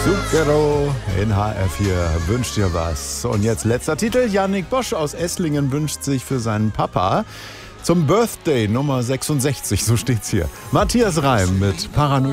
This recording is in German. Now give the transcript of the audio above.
Zucchero in HR4 wünscht dir was. Und jetzt letzter Titel. Yannick Bosch aus Esslingen wünscht sich für seinen Papa zum Birthday Nummer 66, so steht's hier, Matthias Reim mit Paranoia.